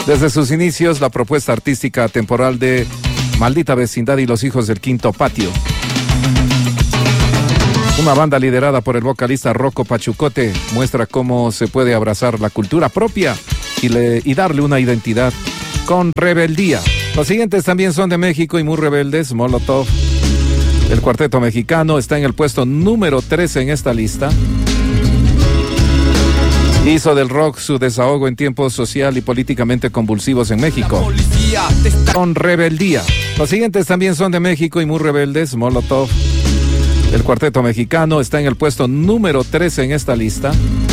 Desde sus inicios, la propuesta artística temporal de Maldita Vecindad y Los Hijos del Quinto Patio. Una banda liderada por el vocalista Rocco Pachucote muestra cómo se puede abrazar la cultura propia y darle una identidad con rebeldía. Los siguientes también son de México y muy rebeldes. Molotov, el cuarteto mexicano, está en el puesto número 13 en esta lista. Hizo del rock su desahogo en tiempos social y políticamente convulsivos en México. Con rebeldía. Los siguientes también son de México y muy rebeldes. Molotov, el cuarteto mexicano, está en el puesto número 13 en esta lista.